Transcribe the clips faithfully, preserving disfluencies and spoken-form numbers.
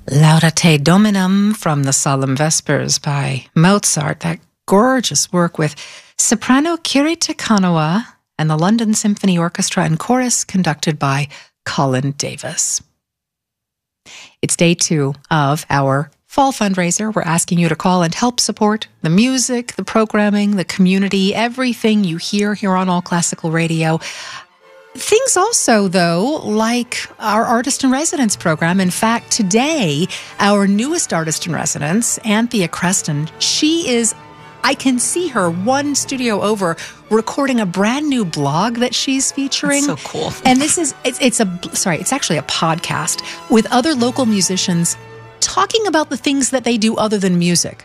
Laudate Dominum from the Solemn Vespers by Mozart, that gorgeous work with soprano Kiri Te Kanawa and the London Symphony Orchestra and chorus conducted by Colin Davis. It's day two of our fall fundraiser. We're asking you to call and help support the music, the programming, the community, everything you hear here on All Classical Radio. Things also, though, like our Artist in Residence program. In fact, today, our newest Artist in Residence, Anthea Creston, she is, I can see her one studio over recording a brand new blog that she's featuring. That's so cool. And this is, it's, it's a, sorry, it's actually a podcast with other local musicians talking about the things that they do other than music.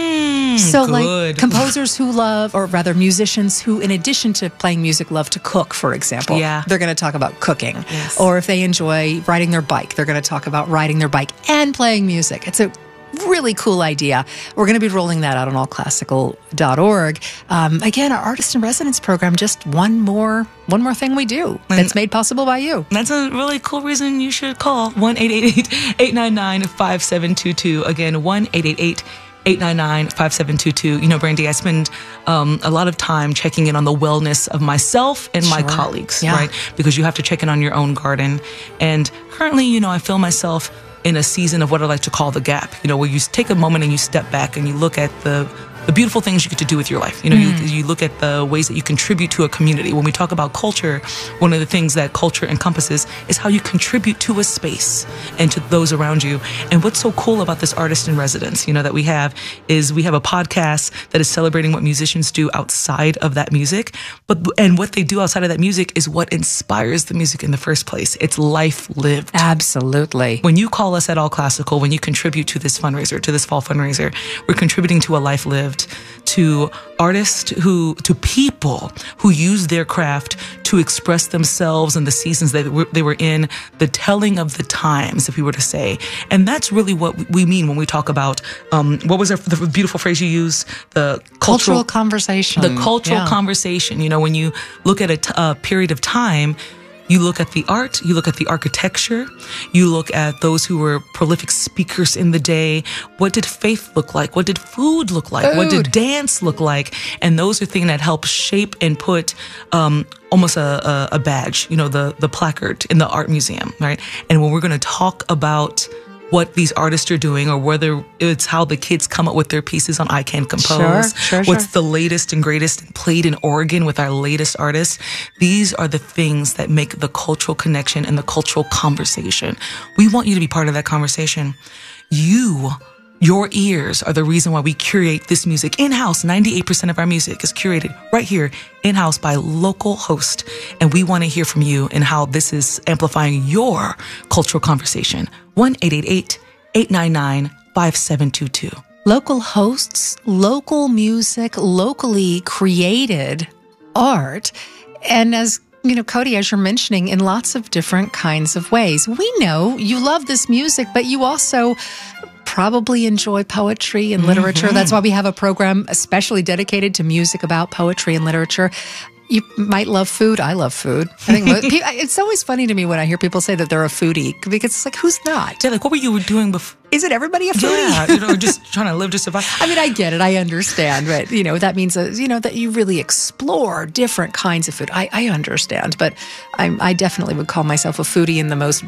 Mm, so good. like composers who love, or rather musicians who, in addition to playing music, love to cook, for example. Yeah. They're going to talk about cooking. Yes. Or if they enjoy riding their bike, they're going to talk about riding their bike and playing music. It's a really cool idea. We're going to be rolling that out on all classical dot org. Um, again, our Artist in Residence program, just one more one more thing we do that's made possible by you. That's a really cool reason you should call one eight eight eight, eight nine nine, five seven two two. Again, one eight eight eight, eight nine nine, five seven two two. You know, Brandy, I spend um, a lot of time checking in on the wellness of myself and my Sure. colleagues, Yeah. right? Because you have to check in on your own garden. And currently, you know, I feel myself in a season of what I like to call the gap, you know, where you take a moment and you step back and you look at the the beautiful things you get to do with your life. You know, mm. you, you look at the ways that you contribute to a community. When we talk about culture, one of the things that culture encompasses is how you contribute to a space and to those around you. And what's so cool about this Artist in Residence, you know, that we have is we have a podcast that is celebrating what musicians do outside of that music. But, and what they do outside of that music is what inspires the music in the first place. It's life lived. Absolutely. When you call us at All Classical, when you contribute to this fundraiser, to this fall fundraiser, we're contributing to a life lived, to artists who, to people who use their craft to express themselves in the seasons that they were in, the telling of the times, if we were to say. And that's really what we mean when we talk about, um, what was the beautiful phrase you used? The cultural, Cultural conversation. The cultural Yeah. conversation. You know, when you look at a, t- a period of time, you look at the art, you look at the architecture, you look at those who were prolific speakers in the day. What did faith look like? What did food look like? Food. What did dance look like? And those are things that help shape and put um, almost a, a, a badge, you know, the, the placard in the art museum, right? And when we're going to talk about what these artists are doing, or whether it's how the kids come up with their pieces on I Can Compose, Sure, sure, what's sure. the latest and greatest played in Oregon with our latest artists. These are the things that make the cultural connection and the cultural conversation. We want you to be part of that conversation. You, your ears are the reason why we curate this music in-house. ninety-eight percent of our music is curated right here in-house by local hosts. And we want to hear from you and how this is amplifying your cultural conversation. one eight eight eight, eight nine nine, five seven two two. Local hosts, local music, locally created art. And as you know, Cody, as you're mentioning, in lots of different kinds of ways. We know you love this music, but you also probably enjoy poetry and literature. Mm-hmm. That's why we have a program especially dedicated to music about poetry and literature. You might love food. I love food. I think most, it's always funny to me when I hear people say that they're a foodie, because it's like, who's not? Yeah, like, what were you doing before? Isn't everybody a foodie? Yeah, you know, just trying to live to survive. I mean, I get it. I understand. But, you know, that means, uh, you know, that you really explore different kinds of food. I, I understand. But I'm, I definitely would call myself a foodie in the most,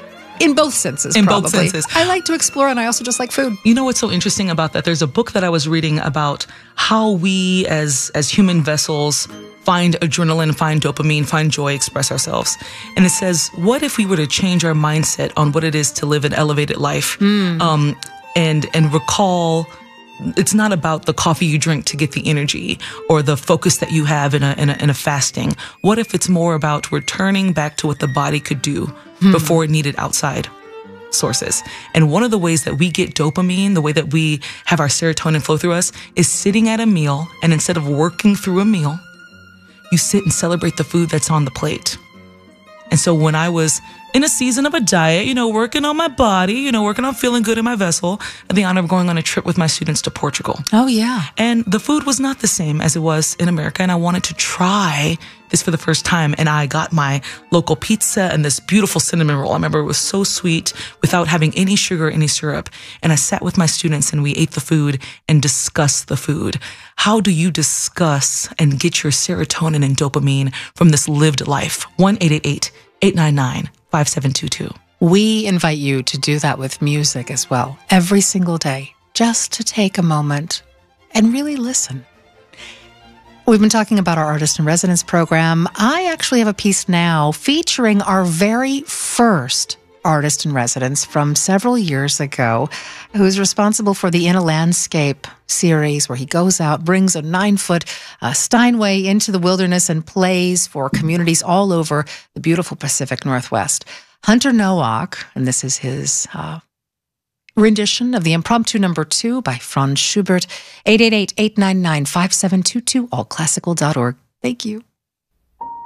in both senses, in probably. both senses. I like to explore, and I also just like food. You know what's so interesting about that? There's a book that I was reading about how we as as human vessels find adrenaline, find dopamine, find joy, express ourselves. And it says, what if we were to change our mindset on what it is to live an elevated life? Mm. Um, and and recall, it's not about the coffee you drink to get the energy or the focus that you have in a, in a, in a fasting. What if it's more about returning back to what the body could do hmm. before it needed outside sources? And one of the ways that we get dopamine, the way that we have our serotonin flow through us, is sitting at a meal, and instead of working through a meal, you sit and celebrate the food that's on the plate. And so when I was in a season of a diet, you know, working on my body, you know, working on feeling good in my vessel, and the honor of going on a trip with my students to Portugal. Oh, yeah. And the food was not the same as it was in America, and I wanted to try this for the first time, and I got my local pizza and this beautiful cinnamon roll. I remember it was so sweet without having any sugar, any syrup. And I sat with my students and we ate the food and discussed the food. How do you discuss and get your serotonin and dopamine from this lived life? one eight eight eight, eight nine nine, five seven two two. We invite you to do that with music as well, every single day, just to take a moment and really listen. We've been talking about our Artist in Residence program. I actually have a piece now featuring our very first artist in residence from several years ago, who's responsible for the In a Landscape series, where he goes out, brings a nine-foot uh, Steinway into the wilderness and plays for communities all over the beautiful Pacific Northwest. Hunter Nowak, and this is his uh, rendition of the Impromptu Number Two by Franz Schubert. Eight eight eight, eight nine nine, five seven two two, all classical dot org. Thank you.